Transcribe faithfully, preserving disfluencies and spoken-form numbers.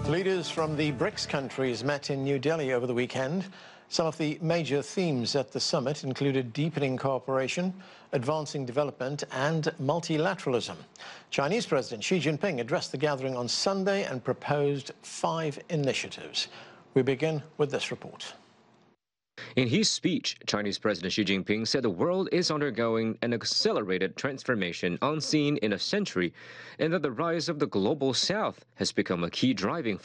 Leaders from the BRICS countries met in New Delhi over the weekend. Some of the major themes at the summit included deepening cooperation, advancing development, and multilateralism. Chinese President Xi Jinping addressed the gathering on Sunday and proposed five initiatives. We begin with this report. In his speech, Chinese President Xi Jinping said the world is undergoing an accelerated transformation unseen in a century, and that the rise of the global south has become a key driving